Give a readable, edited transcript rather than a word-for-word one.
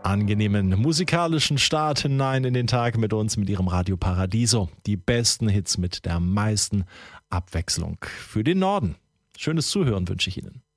angenehmen musikalischen Start hinein in den Tag mit uns, mit Ihrem Radio Paradiso. Die besten Hits mit der meisten Abwechslung für den Norden. Schönes Zuhören wünsche ich Ihnen.